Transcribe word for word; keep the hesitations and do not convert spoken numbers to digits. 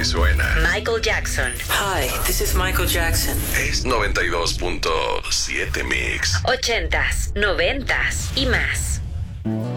así suena. Michael Jackson. Hi, this is Michael Jackson. Es noventa y dos punto siete Mix. Ochentas, noventas y más.